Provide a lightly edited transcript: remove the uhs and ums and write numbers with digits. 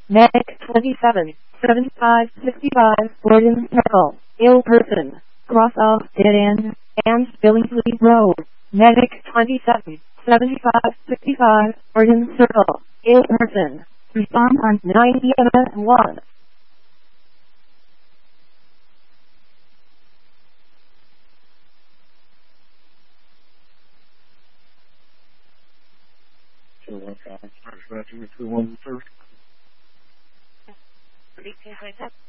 Medic 27, 75, 65, Gordon Circle, ill person, cross off dead end, and Billingsley Road. Medic 27, 75, 65, Gordon Circle, ill person. Respond on 9 EMS 1. So what satisfaction with the one first?